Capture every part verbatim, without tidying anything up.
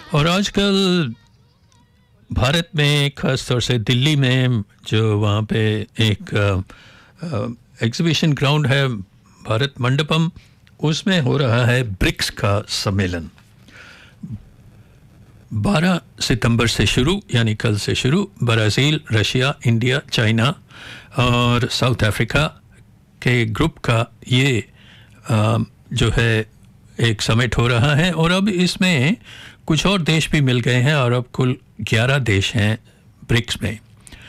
और आजकल भारत में ख़ास तौर से दिल्ली में जो वहाँ पे एक एग्जीबिशन ग्राउंड है भारत मंडपम, उसमें हो रहा है ब्रिक्स का सम्मेलन। बारह सितंबर से शुरू, यानी कल से शुरू, ब्राज़ील, रशिया, इंडिया, चाइना और साउथ अफ्रीका के ग्रुप का ये आ, जो है एक समिट हो रहा है। और अब इसमें कुछ और देश भी मिल गए हैं और अब कुल ग्यारह देश हैं ब्रिक्स में।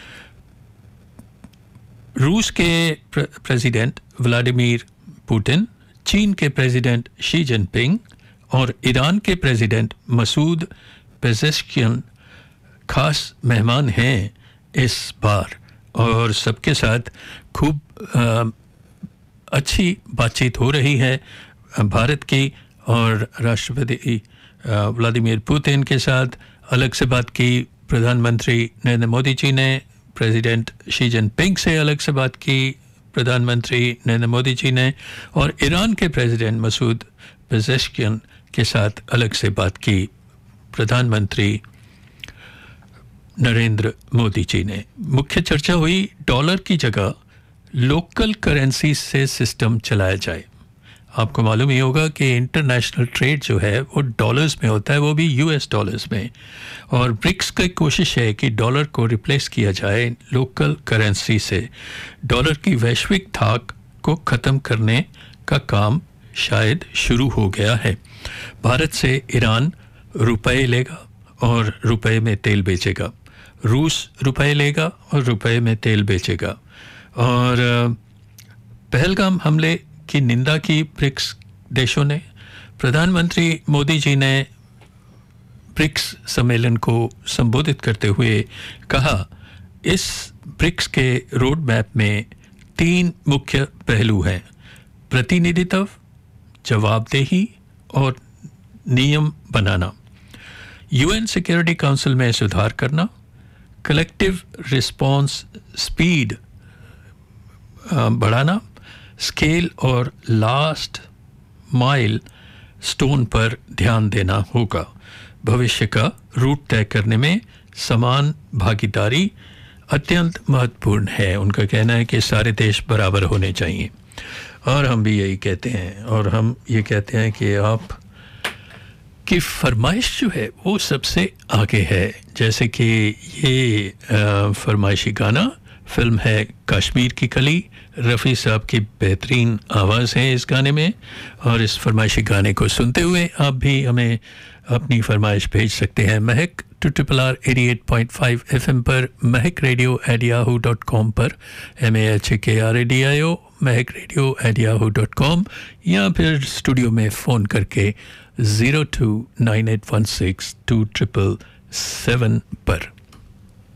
रूस के प्र, प्रेसिडेंट व्लादिमीर पुतिन, चीन के प्रेसिडेंट शी जिनपिंग और ईरान के प्रेसिडेंट मसूद पेज़ेश्कियान खास मेहमान हैं इस बार, और सबके साथ खूब आ, अच्छी बातचीत हो रही है भारत की। और राष्ट्रपति व्लादिमीर पुतिन के साथ अलग से बात की प्रधानमंत्री नरेंद्र मोदी जी ने, प्रेसिडेंट शी जिनपिंग से अलग से बात की प्रधानमंत्री नरेंद्र मोदी जी ने, और ईरान के प्रेसिडेंट मसूद पेज़ेश्कियान के साथ अलग से बात की प्रधानमंत्री नरेंद्र मोदी जी ने। मुख्य चर्चा हुई डॉलर की जगह लोकल करेंसी से सिस्टम चलाया जाए। आपको मालूम ही होगा कि इंटरनेशनल ट्रेड जो है वो डॉलर्स में होता है, वो भी यूएस डॉलर्स में, और ब्रिक्स की कोशिश है कि डॉलर को रिप्लेस किया जाए लोकल करेंसी से। डॉलर की वैश्विक धाक को ख़त्म करने का काम शायद शुरू हो गया है। भारत से ईरान रुपए लेगा और रुपए में तेल बेचेगा, रूस रुपए लेगा और रुपए में तेल बेचेगा। और पहलगाम हमले की निंदा की ब्रिक्स देशों ने। प्रधानमंत्री मोदी जी ने ब्रिक्स सम्मेलन को संबोधित करते हुए कहा, इस ब्रिक्स के रोड मैप में तीन मुख्य पहलू हैं: प्रतिनिधित्व, जवाबदेही और नियम बनाना, यूएन सिक्योरिटी काउंसिल में सुधार करना, कलेक्टिव रिस्पॉन्स स्पीड बढ़ाना, स्केल और लास्ट माइल स्टोन पर ध्यान देना होगा। भविष्य का रूट तय करने में समान भागीदारी अत्यंत महत्वपूर्ण है। उनका कहना है कि सारे देश बराबर होने चाहिए, और हम भी यही कहते हैं। और हम ये कहते हैं कि आप की फरमाइश जो है वो सबसे आगे है। जैसे कि ये फरमाइशी गाना, फिल्म है कश्मीर की कली, रफ़ी साहब की बेहतरीन आवाज़ है इस गाने में, और इस फरमाइशी गाने को सुनते हुए आप भी हमें अपनी फरमाइश भेज सकते हैं महक to triple R eighty eight point five F M पर, महक radio at Yahoo dot com पर, एम ए एच के R A D I O, Mahak radio at Yahoo dot com, या फिर स्टूडियो में फ़ोन करके zero two nine eight one six to triple seven पर।